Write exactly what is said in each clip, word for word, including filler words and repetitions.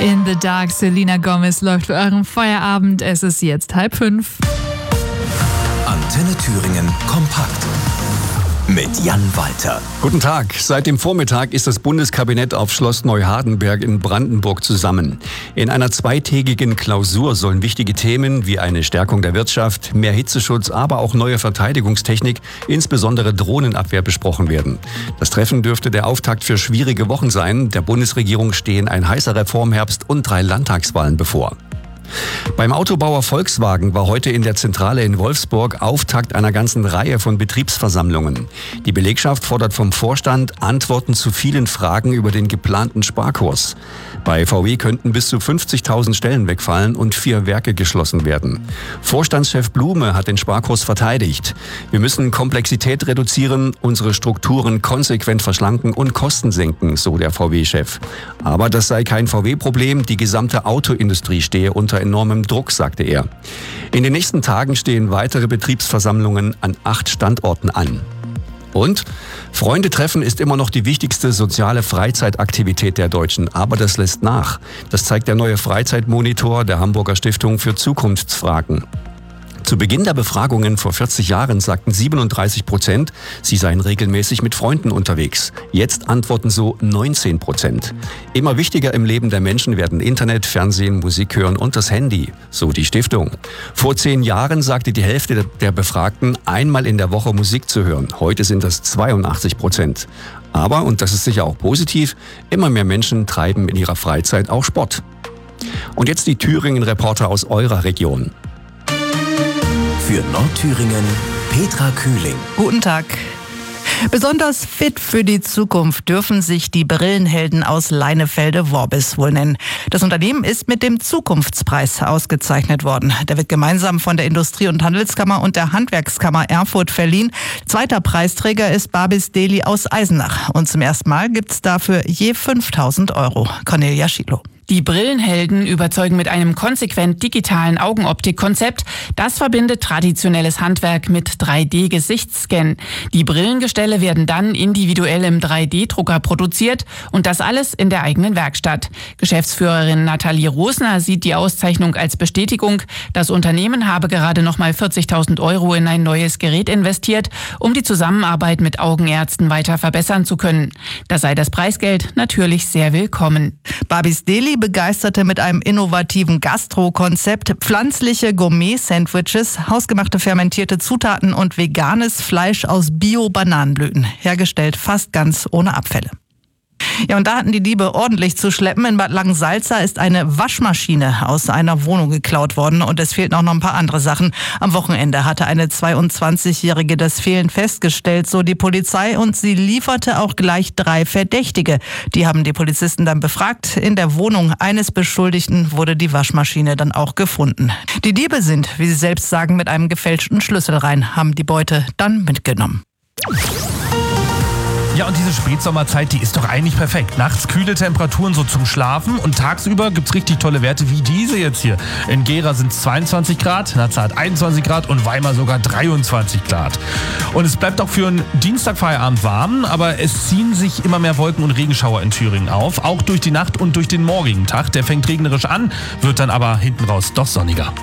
In the Dark, Selena Gomez läuft für euren Feierabend. Es ist jetzt halb fünf. Antenne Thüringen kompakt mit Jan Walter. Guten Tag. Seit dem Vormittag ist das Bundeskabinett auf Schloss Neuhardenberg in Brandenburg zusammen. In einer zweitägigen Klausur sollen wichtige Themen wie eine Stärkung der Wirtschaft, mehr Hitzeschutz, aber auch neue Verteidigungstechnik, insbesondere Drohnenabwehr, besprochen werden. Das Treffen dürfte der Auftakt für schwierige Wochen sein. Der Bundesregierung stehen ein heißer Reformherbst und drei Landtagswahlen bevor. Beim Autobauer Volkswagen war heute in der Zentrale in Wolfsburg Auftakt einer ganzen Reihe von Betriebsversammlungen. Die Belegschaft fordert vom Vorstand Antworten zu vielen Fragen über den geplanten Sparkurs. Bei V W könnten bis zu fünfzigtausend Stellen wegfallen und vier Werke geschlossen werden. Vorstandschef Blume hat den Sparkurs verteidigt. Wir müssen Komplexität reduzieren, unsere Strukturen konsequent verschlanken und Kosten senken, so der V W-Chef. Aber das sei kein V W-Problem, die gesamte Autoindustrie stehe unter enormem Druck, sagte er. In den nächsten Tagen stehen weitere Betriebsversammlungen an acht Standorten an. Und Freunde treffen ist immer noch die wichtigste soziale Freizeitaktivität der Deutschen, aber das lässt nach. Das zeigt der neue Freizeitmonitor der Hamburger Stiftung für Zukunftsfragen. Zu Beginn der Befragungen vor vierzig Jahren sagten siebenunddreißig Prozent, sie seien regelmäßig mit Freunden unterwegs. Jetzt antworten so neunzehn Prozent. Immer wichtiger im Leben der Menschen werden Internet, Fernsehen, Musik hören und das Handy, so die Stiftung. Vor zehn Jahren sagte die Hälfte der Befragten, einmal in der Woche Musik zu hören. Heute sind das zweiundachtzig Prozent. Aber, und das ist sicher auch positiv, immer mehr Menschen treiben in ihrer Freizeit auch Sport. Und jetzt die Thüringen-Reporter aus eurer Region. Für Nordthüringen Petra Kühling. Guten Tag. Besonders fit für die Zukunft dürfen sich die Brillenhelden aus Leinefelde-Worbis wohl nennen. Das Unternehmen ist mit dem Zukunftspreis ausgezeichnet worden. Der wird gemeinsam von der Industrie- und Handelskammer und der Handwerkskammer Erfurt verliehen. Zweiter Preisträger ist Babis Deli aus Eisenach. Und zum ersten Mal gibt's dafür je fünftausend Euro. Cornelia Schilo. Die Brillenhelden überzeugen mit einem konsequent digitalen Augenoptikkonzept. Das verbindet traditionelles Handwerk mit drei D-Gesichtsscan. Die Brillengestelle werden dann individuell im drei D-Drucker produziert und das alles in der eigenen Werkstatt. Geschäftsführerin Nathalie Rosner sieht die Auszeichnung als Bestätigung. Das Unternehmen habe gerade noch mal vierzigtausend Euro in ein neues Gerät investiert, um die Zusammenarbeit mit Augenärzten weiter verbessern zu können. Da sei das Preisgeld natürlich sehr willkommen. Babis Deli begeisterte mit einem innovativen Gastro-Konzept pflanzliche Gourmet-Sandwiches, hausgemachte fermentierte Zutaten und veganes Fleisch aus Bio-Bananenblüten, hergestellt fast ganz ohne Abfälle. Ja, und da hatten die Diebe ordentlich zu schleppen. In Bad Langensalza ist eine Waschmaschine aus einer Wohnung geklaut worden und es fehlten auch noch ein paar andere Sachen. Am Wochenende hatte eine zweiundzwanzigjährige das Fehlen festgestellt, so die Polizei, und sie lieferte auch gleich drei Verdächtige. Die haben die Polizisten dann befragt. In der Wohnung eines Beschuldigten wurde die Waschmaschine dann auch gefunden. Die Diebe sind, wie sie selbst sagen, mit einem gefälschten Schlüssel rein, haben die Beute dann mitgenommen. Ja, und diese Spätsommerzeit, die ist doch eigentlich perfekt. Nachts kühle Temperaturen so zum Schlafen und tagsüber gibt's richtig tolle Werte wie diese jetzt hier. In Gera sind es zweiundzwanzig Grad, Narzarth einundzwanzig Grad und Weimar sogar dreiundzwanzig Grad. Und es bleibt auch für einen Dienstagfeierabend warm, aber es ziehen sich immer mehr Wolken und Regenschauer in Thüringen auf. Auch durch die Nacht und durch den morgigen Tag. Der fängt regnerisch an, wird dann aber hinten raus doch sonniger.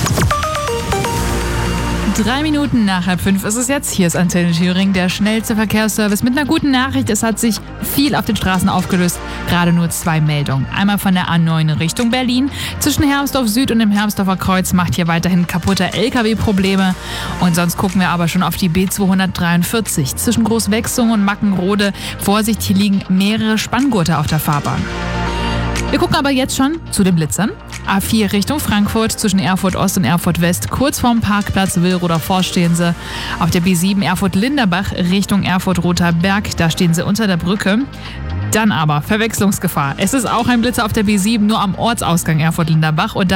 Drei Minuten nach halb fünf ist es jetzt. Hier ist Antenne Thüringen, der schnellste Verkehrsservice mit einer guten Nachricht. Es hat sich viel auf den Straßen aufgelöst. Gerade nur zwei Meldungen. Einmal von der A neun Richtung Berlin. Zwischen Hermsdorf Süd und dem Hermsdorfer Kreuz macht hier weiterhin kaputter L K W Probleme. Und sonst gucken wir aber schon auf die B zweihundertdreiundvierzig. Zwischen Großwechsung und Mackenrode. Vorsicht, hier liegen mehrere Spanngurte auf der Fahrbahn. Wir gucken aber jetzt schon zu den Blitzern. A vier Richtung Frankfurt, zwischen Erfurt Ost und Erfurt West, kurz vorm Parkplatz Willroder Forst stehen sie. Auf der B sieben Erfurt-Linderbach Richtung Erfurt-Rother Berg, da stehen sie unter der Brücke. Dann aber Verwechslungsgefahr. Es ist auch ein Blitzer auf der B sieben, nur am Ortsausgang Erfurt-Linderbach. Und